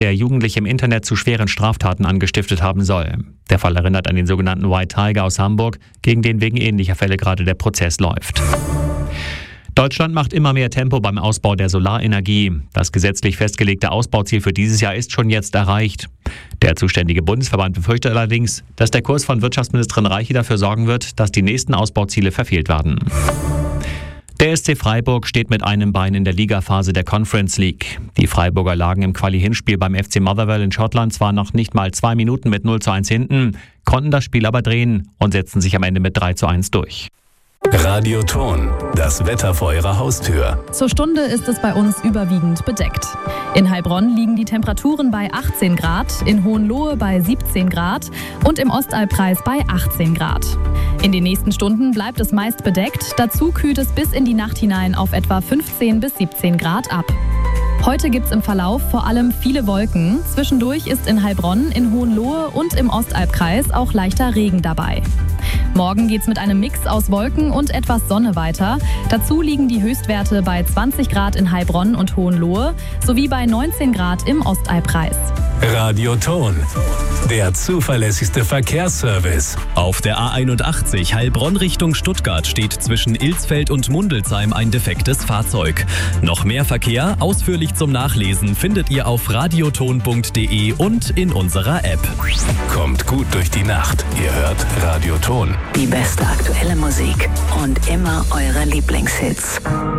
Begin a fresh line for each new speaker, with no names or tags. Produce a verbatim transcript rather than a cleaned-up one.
der Jugendliche im Internet zu schweren Straftaten angestiftet haben soll. Der Fall erinnert an den sogenannten White Tiger aus Hamburg, gegen den wegen ähnlicher Fälle gerade der Prozess läuft. Deutschland macht immer mehr Tempo beim Ausbau der Solarenergie. Das gesetzlich festgelegte Ausbauziel für dieses Jahr ist schon jetzt erreicht. Der zuständige Bundesverband befürchtet allerdings, dass der Kurs von Wirtschaftsministerin Reiche dafür sorgen wird, dass die nächsten Ausbauziele verfehlt werden. Der S C Freiburg steht mit einem Bein in der Ligaphase der Conference League. Die Freiburger lagen im Quali-Hinspiel beim F C Motherwell in Schottland zwar noch nicht mal zwei Minuten mit null zu eins hinten, konnten das Spiel aber drehen und setzten sich am Ende mit drei zu eins durch.
Radioton, das Wetter vor Ihrer Haustür.
Zur Stunde ist es bei uns überwiegend bedeckt. In Heilbronn liegen die Temperaturen bei achtzehn Grad, in Hohenlohe bei siebzehn Grad und im Ostalbkreis bei achtzehn Grad. In den nächsten Stunden bleibt es meist bedeckt, dazu kühlt es bis in die Nacht hinein auf etwa fünfzehn bis siebzehn Grad ab. Heute gibt es im Verlauf vor allem viele Wolken. Zwischendurch ist in Heilbronn, in Hohenlohe und im Ostalbkreis auch leichter Regen dabei. Morgen geht's mit einem Mix aus Wolken und etwas Sonne weiter. Dazu liegen die Höchstwerte bei zwanzig Grad in Heilbronn und Hohenlohe sowie bei neunzehn Grad im Ostalbkreis.
Radioton, der zuverlässigste Verkehrsservice.
Auf der A einundachtzig Heilbronn Richtung Stuttgart steht zwischen Ilsfeld und Mundelsheim ein defektes Fahrzeug. Noch mehr Verkehr, ausführlich zum Nachlesen, findet ihr auf radioton punkt de und in unserer App.
Kommt gut durch die Nacht. Ihr hört Radioton.
Die beste aktuelle Musik und immer eure Lieblingshits.